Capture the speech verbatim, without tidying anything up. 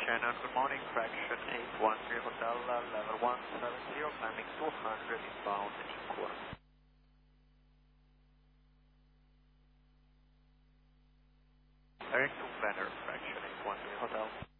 Shannon, good morning, fraction eight one three Hotel, uh, level one seven zero, climbing two hundred inbound Incourse. Bearing to Banner, fraction eight one three Hotel.